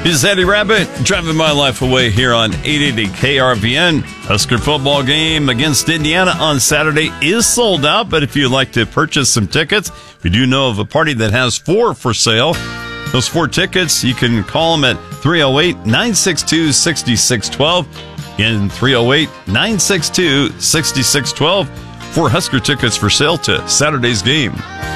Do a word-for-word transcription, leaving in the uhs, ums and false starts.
This is Eddie Rabbit driving my life away here on eight eighty K R V N. Husker football game against Indiana on Saturday is sold out, but if you'd like to purchase some tickets, we do know of a party that has four for sale. Those four tickets, you can call them at three oh eight, nine six two, six six one two. Again, three oh eight, nine six two, six six one two for Husker tickets for sale to Saturday's game.